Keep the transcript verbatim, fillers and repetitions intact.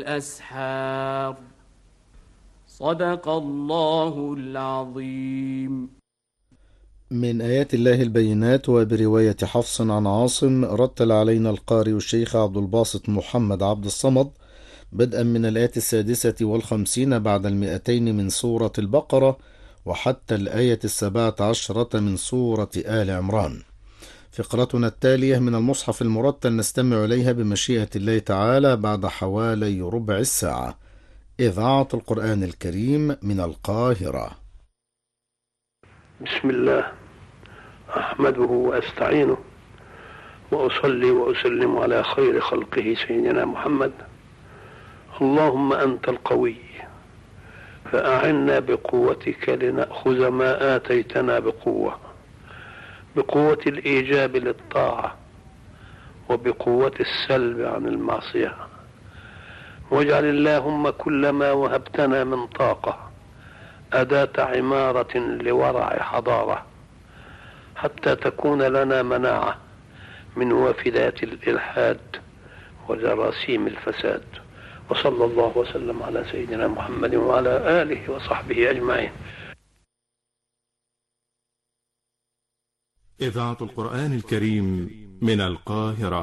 الأسحار. صدق الله العظيم. من آيات الله البينات. وبرواية حفص عن عاصم رتل علينا القارئ الشيخ عبد الباسط محمد عبد الصمد بدءا من الآية السادسة والخمسين بعد المئتين من سورة البقرة وحتى الآية السابعة عشرة من سورة آل عمران. فقرتنا التالية من المصحف المرتل نستمع إليها بمشيئة الله تعالى بعد حوالي ربع الساعة. إذاعة القرآن الكريم من القاهرة. بسم الله أحمده وأستعينه وأصلي وأسلم على خير خلقه سيدنا محمد. اللهم أنت القوي فأعنا بقوتك لنأخذ ما آتيتنا بقوة، بقوة الإيجاب للطاعة وبقوة السلب عن المعصية. واجعل اللهم كل ما وهبتنا من طاقة أداة عمارة لورع حضارة، حتى تكون لنا مناعة من وافدات الإلحاد وجراثيم الفساد. وصلى الله وسلم على سيدنا محمد وعلى آله وصحبه أجمعين. إذاعة القرآن الكريم من القاهرة.